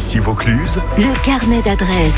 Ici Vaucluse, le carnet d'adresses.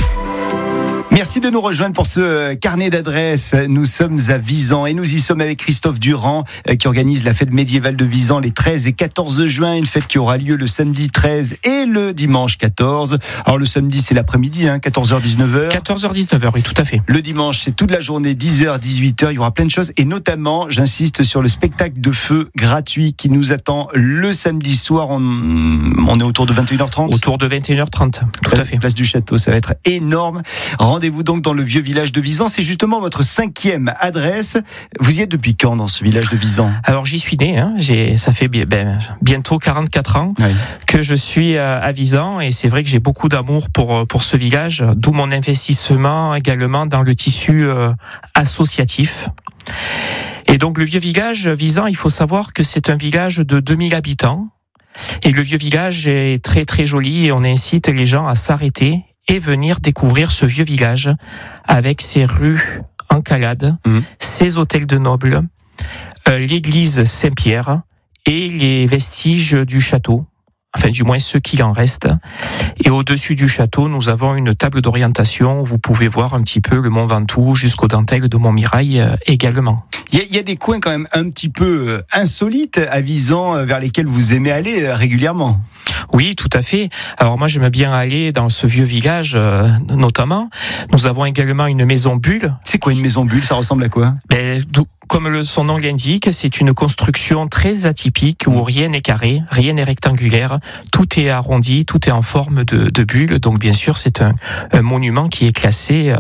Merci de nous rejoindre pour ce carnet d'adresses. Nous sommes à Visan et nous y sommes avec Christophe Durand qui organise la fête médiévale de Visan les 13 et 14 juin. Une fête qui aura lieu le samedi 13 et le dimanche 14. Alors le samedi c'est l'après-midi, 14h-19h. 14h-19h, oui, tout à fait. Le dimanche c'est toute la journée, 10h-18h. Il y aura plein de choses et notamment, j'insiste sur le spectacle de feu gratuit qui nous attend le samedi soir. On est autour de 21h30. Autour de 21h30, tout à fait. Place du Château, ça va être énorme. Rendez-vous donc dans le vieux village de Visan. C'est justement votre 5e adresse. Vous y êtes depuis quand dans ce village de Visan ? Alors j'y suis né, ça fait bientôt 44 ans que je suis à Visan et c'est vrai que j'ai beaucoup d'amour pour ce village, d'où mon investissement également dans le tissu associatif. Et donc le vieux village Visan, il faut savoir que c'est un village de 2000 habitants et le vieux village est très très joli et on incite les gens à s'arrêter et venir découvrir ce vieux village avec ses rues en calade, ses hôtels de nobles, l'église Saint-Pierre et les vestiges du château, enfin du moins ceux qu'il en reste. Et au-dessus du château, nous avons une table d'orientation où vous pouvez voir un petit peu le Mont Ventoux jusqu'aux dentelles de Montmirail également. Il y a des coins quand même un petit peu insolites à Visan vers lesquels vous aimez aller régulièrement. Oui, tout à fait. Alors moi, j'aime bien aller dans ce vieux village, notamment. Nous avons également une maison bulle. C'est quoi une maison bulle ? Ça ressemble à quoi ? Comme son nom l'indique, c'est une construction très atypique où rien n'est carré, rien n'est rectangulaire. Tout est arrondi, tout est en forme de bulle. Donc bien sûr, c'est un monument qui est classé.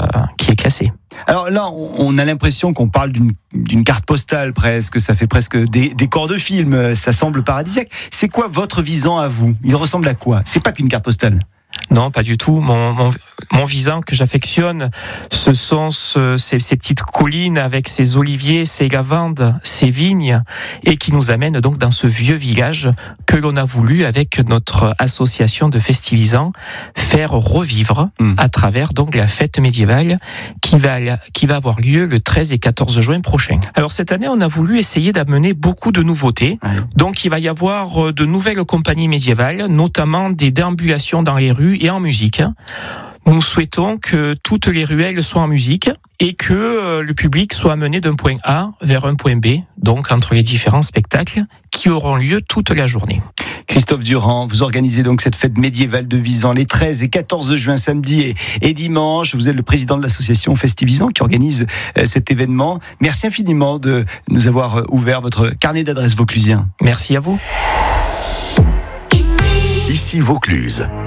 Alors là, on a l'impression qu'on parle d'une carte postale presque. Ça fait presque des décors de film. Ça semble paradisiaque. C'est quoi votre Visan à vous ? Il ressemble à quoi ? C'est pas qu'une carte postale. Non, pas du tout. Mon Visan que j'affectionne, ce sont ces petites collines avec ces oliviers, ces lavandes, ces vignes, et qui nous amènent donc dans ce vieux village que l'on a voulu, avec notre association de Festivisans, faire revivre à travers donc la fête médiévale qui va avoir lieu le 13 et 14 juin prochain. Alors cette année, on a voulu essayer d'amener beaucoup de nouveautés. Donc il va y avoir de nouvelles compagnies médiévales, notamment des déambulations dans les rues et en musique. Nous souhaitons que toutes les ruelles soient en musique et que le public soit amené d'un point A vers un point B, donc entre les différents spectacles qui auront lieu toute la journée. Christophe Durand, vous organisez donc cette fête médiévale de Visan les 13 et 14 juin, samedi et dimanche. Vous êtes le président de l'association Festivisans qui organise cet événement. Merci infiniment de nous avoir ouvert votre carnet d'adresses vauclusien. Merci à vous. ici Vaucluse.